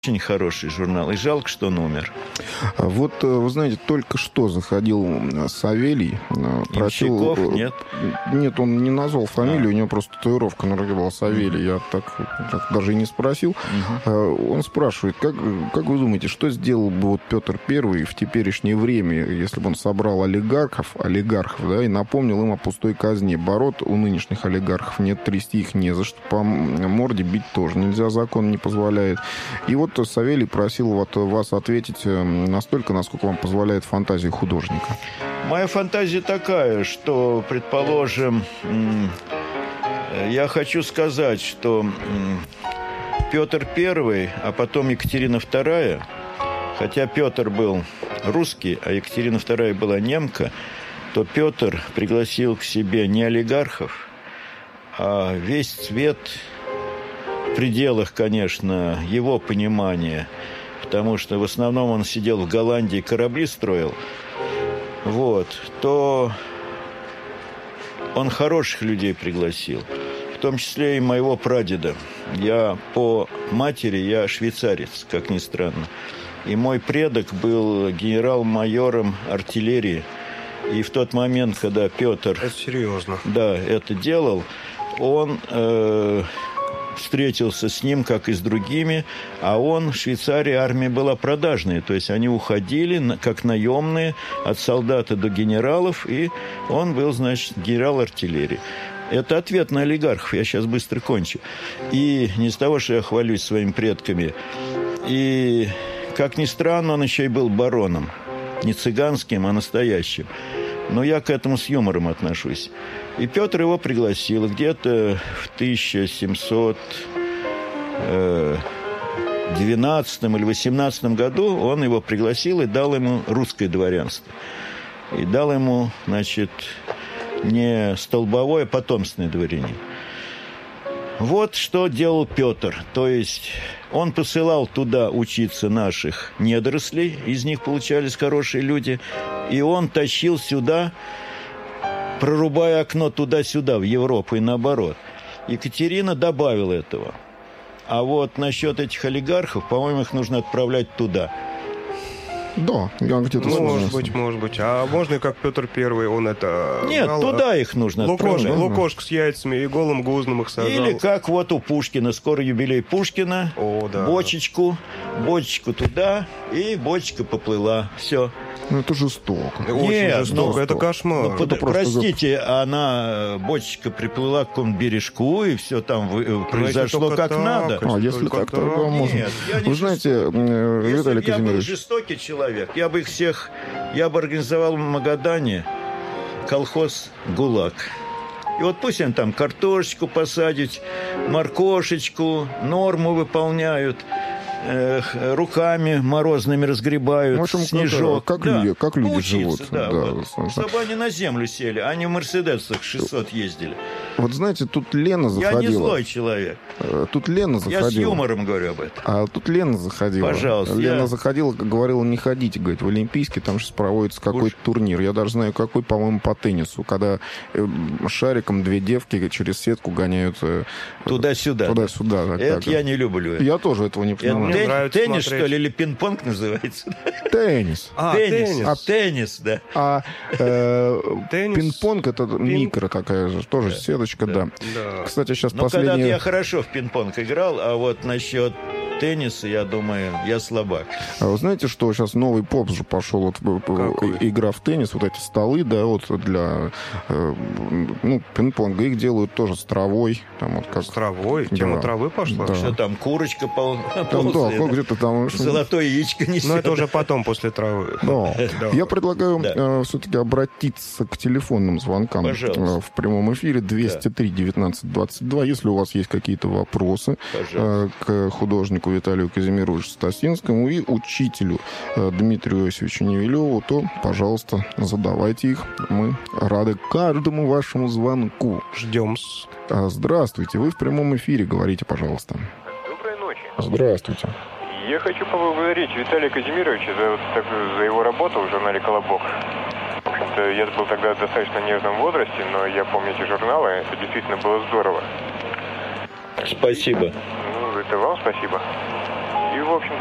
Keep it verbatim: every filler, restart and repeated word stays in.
Очень хороший журнал, и жалко, что он умер. Вот, вы знаете, только что заходил Савелий. Просил... Нет? Нет, он не назвал фамилию, а. у него просто татуировка на руке была Савелий. Mm-hmm. Я так, так даже и не спросил. Mm-hmm. Он спрашивает, как, как вы думаете, что сделал бы вот Петр Первый в теперешнее время, если бы он собрал олигархов, олигархов, да, и напомнил им о пустой казне? Бород у нынешних олигархов нет, трясти их не за что, по морде бить тоже нельзя, закон не позволяет. И вот Савелий просил вот вас ответить настолько, насколько вам позволяет фантазия художника. Моя фантазия такая, что, предположим, я хочу сказать, что Петр Первый, а потом Екатерина Вторая, хотя Петр был русский, а Екатерина Вторая была немка, то Петр пригласил к себе не олигархов, а весь цвет... В пределах, конечно, его понимания, потому что в основном он сидел в Голландии, корабли строил, вот, то он хороших людей пригласил, в том числе и моего прадеда. Я по матери, я швейцарец, как ни странно, и мой предок был генерал-майором артиллерии, и в тот момент, когда Петр... Это серьезно. Да, это делал, он... Э, встретился с ним, как и с другими, а он, в Швейцарии армия была продажная, то есть они уходили как наемные от солдата до генералов, и он был, значит, генерал артиллерии. Это ответ на олигархов, я сейчас быстро кончу. И не с того, что я хвалюсь своими предками. И, как ни странно, он еще и был бароном. Не цыганским, а настоящим. Но я к этому с юмором отношусь. И Петр его пригласил. Где-то в тысяча семьсот двенадцатом или восемнадцатом году он его пригласил и дал ему русское дворянство. И дал ему, значит, не столбовое, а потомственное дворянин. Вот что делал Петр. То есть он посылал туда учиться наших недорослей, из них получались хорошие люди, и он тащил сюда, прорубая окно туда-сюда, в Европу и наоборот. Екатерина добавила этого. А вот насчет этих олигархов, по-моему, их нужно отправлять туда. Да, я где-то ну, может быть, может быть. А можно и как Петр Первый, он это... Нет, брал, туда их нужно лукошка, отправлять. Лукошка с яйцами и голым гузном их сажал. Или как вот у Пушкина, скоро юбилей Пушкина, О, да. бочечку, бочечку туда, и бочка поплыла. Все. Ну, это жестоко. Очень Нет, жестоко, ну, это кошмар. Ну, под, простите, она, бочечка приплыла к какому-то бережку, и все там вы, произошло как так, надо. А, если так, то можно. Нет, я не Вы знаете, Если Виталий бы я был Казимирович... жестокий человек, я бы их всех... Я бы организовал в Магадане колхоз «ГУЛАГ». И вот пусть они там картошечку посадят, моркошечку, норму выполняют, руками морозными разгребают, в общем, снежок. Как, как, да. люди, как люди Поучиться, живут. Да, да, вот. Чтобы они на землю сели, они в Мерседесах шестьсот ездили. Вот знаете, тут Лена заходила. Я не злой человек. Тут Лена заходила. Я с юмором говорю об этом. А тут Лена заходила. Пожалуйста. Лена я... заходила, говорила, не ходите, говорит, в Олимпийский, там сейчас проводится какой-то Уж... турнир. Я даже знаю, какой, по-моему, по теннису, когда шариком две девки через сетку гоняют туда-сюда. Туда-сюда. Так, это так. я не люблю. Я тоже этого не понимаю. Тен... Теннис, что ли, или пинг-понг называется? Теннис. А, теннис. А, теннис, да. А э, пинг-понг это Пинг... микро такая же, тоже да. сеточка, да. да. Кстати, сейчас Но последняя... когда-то я хорошо в пинг-понг играл, а вот насчет тенниса, я думаю, я слабак. А вы знаете, что сейчас новый поп же пошел, вот, игра в теннис, вот эти столы, да, вот для э, ну, пинг-понга, их делают тоже с травой. Там, вот, как... С травой? Да. Тема травы пошла? Да. Что там, курочка пол... там, ползает, да, где-то там... Золотое яичко несет. Но это уже потом, после травы. Да. Я предлагаю да. э, все-таки обратиться к телефонным звонкам. Пожалуйста. В прямом эфире двести три девятнадцать двадцать два. Если у вас есть какие-то вопросы э, к художнику Виталию Казимировичу Стасинскому и учителю э, Дмитрию Иосифовичу Невилеву, то, пожалуйста, задавайте их. Мы рады каждому вашему звонку. Ждем-с. Здравствуйте. Вы в прямом эфире. Говорите, пожалуйста. Доброй ночи. Здравствуйте. Я хочу поблагодарить Виталия Казимировича за, так, за его работу в журнале «Колобок». В общем-то, я был тогда в достаточно нежном возрасте, но я помню эти журналы, это действительно было здорово. Спасибо. Ну, это вам спасибо.